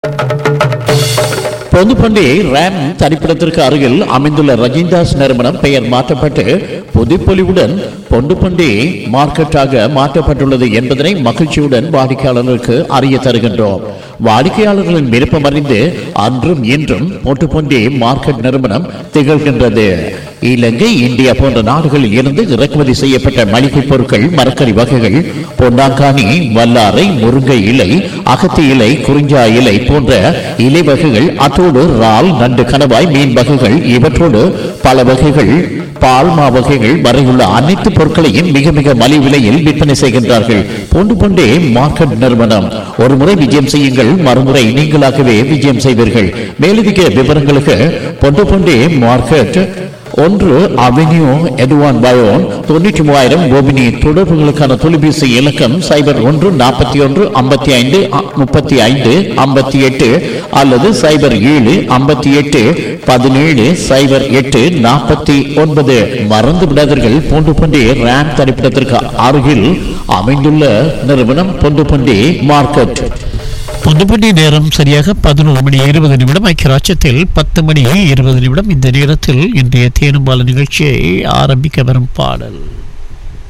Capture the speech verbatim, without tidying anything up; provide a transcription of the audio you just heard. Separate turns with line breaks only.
பொதுப்பண்டி RAM தனிப்பிடத்திற்கு அருகில் அமைந்துள்ள ரஜிந்தாஸ் நிறுவனம் பெயர் மாற்றப்பட்டு புதுப்பொலிவுடன் பொண்டுப்பண்டி மார்க்கெட்டாக மாற்றப்பட்டுள்ளது என்பதனை மகிழ்ச்சியுடன் வாடிக்கையாளர்களுக்கு அறிய தருகின்றோம். வாடிக்கையாளர்களின் விருப்பம் அறிந்து அன்றும் இன்றும் பொட்டுப்பண்டி மார்க்கெட் நிறுவனம் திகழ்கின்றது. இலங்கை, இந்தியா போன்ற நாடுகளில் இருந்து இறக்குமதி செய்யப்பட்ட மளிகை பொருட்கள், மரக்கறி வகைகள், பொன்னாங்கானி, வல்லாரை, முருங்கை இலை, அகத்தி இலை, குறிஞ்சா இலை போன்ற இலை வகைகள், அத்தோடு இறால், நண்டு, கணவாய், மீன் வகைகள், இவற்றோடு பல வகைகள், பால்மா வகைகள் வரையுள்ள அனைத்து பொருட்களையும் மிக மிக மலிவு விலையில் விற்பனை செய்கின்றார்கள். பொண்டு பொண்டே மார்க்கெட் நிறுவனம். ஒரு முறை விஜயம் செய்யுங்கள், மறுமுறை நீங்களாகவே விஜயம் செய்வீர்கள். மேலதிக விவரங்களுக்கு பொண்டு பொண்டே மார்க்கெட், ஒன்று அவென்யூ எட்வான் பயோன், தொண்ணூற்றி மூவாயிரம் கோபினி. தொடர்புகளுக்கான தொலைபேசி இலக்கம் சைபர் ஒன்று நாற்பத்தி ஒன்று ஐம்பத்தி ஐந்து முப்பத்தி ஐந்து ஐம்பத்தி எட்டு அல்லது சைபர் ஏழு ஐம்பத்தி எட்டு பதினேழு சைபர் எட்டு நாற்பத்தி ஒன்பது. மறந்து விடாதீர்கள், பொண்டு பண்டி ரேம் தரிப்பிடத்திற்கு அருகில் அமைந்துள்ள நிறுவனம் பொண்டு பண்டி மார்க்கெட்.
பொதுப்பண்டி நேரம் சரியாக பதினோரு மணி இருபது நிமிடம். ஐக்கியராட்சத்தில் பத்து மணி இருபது நிமிடம். இந்த நேரத்தில் இன்றைய தேனும்பால நிகழ்ச்சியை ஆரம்பிக்க வரும் பாடல்.